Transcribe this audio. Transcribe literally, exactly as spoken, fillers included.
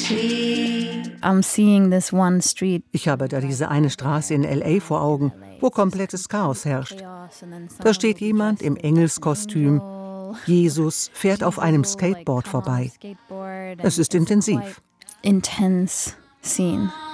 I'm seeing this one street. Ich habe da diese eine Straße in L A vor Augen, wo komplettes Chaos herrscht. Da steht jemand im Engelskostüm. Jesus fährt auf einem Skateboard vorbei. Es ist intensiv. Intense scene.